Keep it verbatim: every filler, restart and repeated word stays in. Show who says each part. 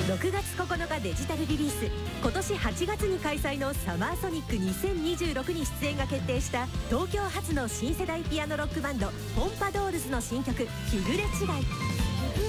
Speaker 1: ろくがつここのかデジタルリリース、今年はちがつに開催のサマーソニックにせんにじゅうろくに出演が決定した東京発の新世代ピアノロックバンドポンパドールズの新曲「日暮れ違い」。